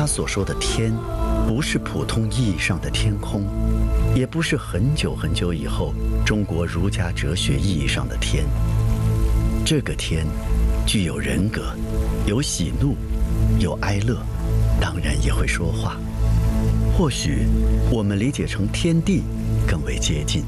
所说的天，不是普通意义上的天空，也不是很久很久以后中国儒家哲学意义上的天。这个天具有人格，有喜怒，有哀乐，当然也会说话。或许我们理解成天地更为接近。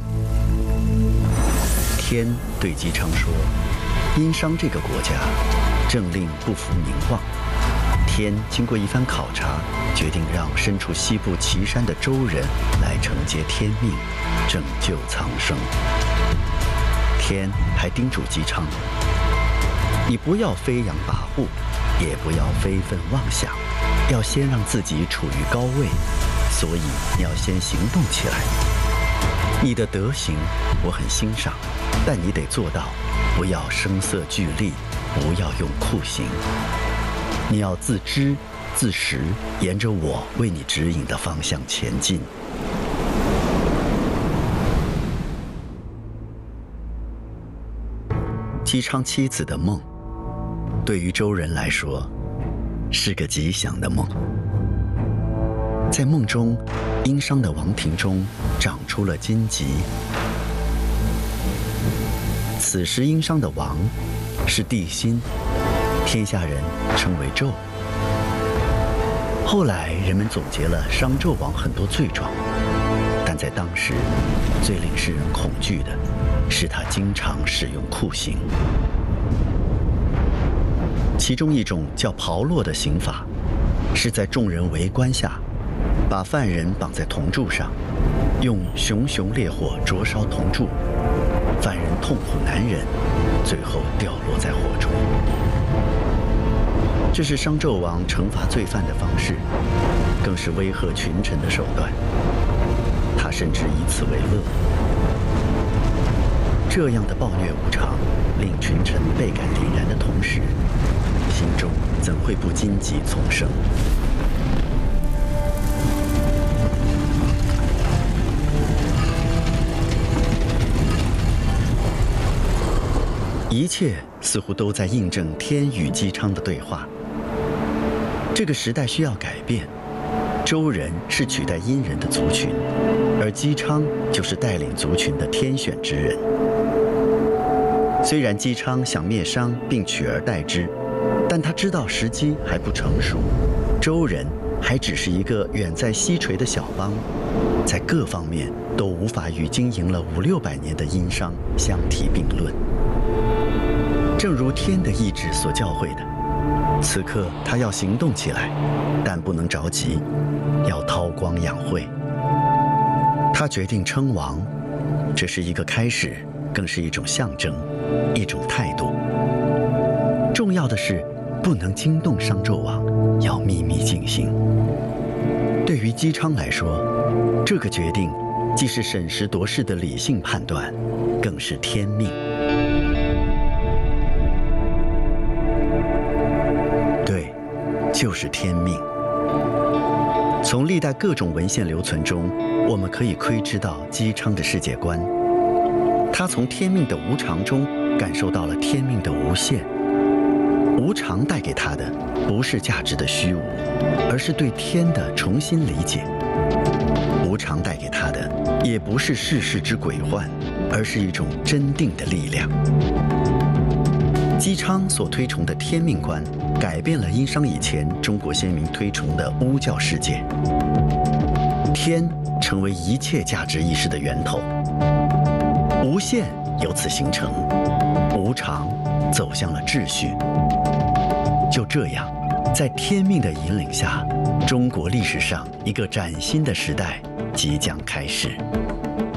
天对姬昌说：“殷商这个国家政令不服民望，天经过一番考察，决定让身处西部岐山的周人来承接天命，拯救苍生。”天还叮嘱姬昌：“你不要飞扬跋扈，也不要非分妄想，要先让自己处于高位，所以你要先行动起来。你的德行我很欣赏，但你得做到不要声色俱厉，不要用酷刑。你要自知自识，沿着我为你指引的方向前进。”姬昌妻子的梦，对于周人来说，是个吉祥的梦。在梦中，殷商的王庭中长出了荆棘。此时殷商的王是帝辛，天下人称为纣。后来人们总结了商纣王很多罪状，但在当时最令世人恐惧的是他经常使用酷刑。其中一种叫炮烙的刑法，是在众人围观下，把犯人绑在铜柱上，用熊熊烈火灼烧铜柱，犯人痛苦难忍，最后掉落在火中。这是商纣王惩罚罪犯的方式，更是威吓群臣的手段。他甚至以此为乐。这样的暴虐无常，令群臣倍感凛然的同时，心中怎会不荆棘丛生？一切似乎都在印证天与姬昌的对话。这个时代需要改变，周人是取代殷人的族群，而姬昌就是带领族群的天选之人。虽然姬昌想灭商并取而代之，但他知道时机还不成熟，周人还只是一个远在西陲的小邦，在各方面都无法与经营了500-600年的殷商相提并论。正如天的意志所教诲的，此刻他要行动起来，但不能着急，要韬光养晦。他决定称王，这是一个开始，更是一种象征，一种态度。重要的是，不能惊动商纣王，要秘密进行。对于姬昌来说，这个决定既是审时度势的理性判断，更是天命。对，就是天命。从历代各种文献留存中，我们可以窥知到姬昌的世界观。他从天命的无常中感受到了天命的无限。无常带给他的不是价值的虚无，而是对天的重新理解。无常带给他的也不是世事之鬼幻，而是一种真定的力量。姬昌所推崇的天命观，改变了殷商以前中国先民推崇的巫教世界。天成为一切价值意识的源头，无限由此形成，无常走向了秩序。就这样，在天命的引领下，中国历史上一个崭新的时代即将开始。